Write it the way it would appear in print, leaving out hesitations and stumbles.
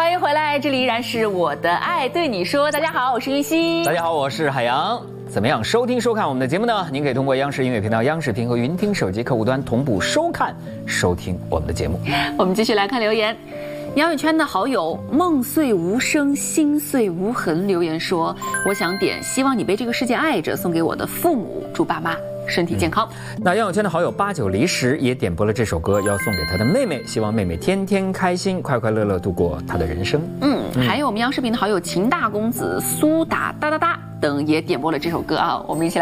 欢迎回来，这里依然是我的爱对你说。大家好，我是玉溪。 大家好，我是海洋。怎么样收听收看我们的节目呢？您可以通过央视音乐频道、央视频和云听手机客户端同步收看、收听我们的节目。 我们继续来看留言。杨宇圈的好友梦碎无声，心碎无痕留言说：“我想点希望你被这个世界爱着，送给我的父母，祝爸妈身体健康。 那杨宇圈的好友89离10也点播了这首歌，要送给他的妹妹，希望妹妹天天开心，快快乐乐度过她的人生。 还有我们央视频的好友秦大公子、苏打哒哒哒等也点播了这首歌啊，我们一起来。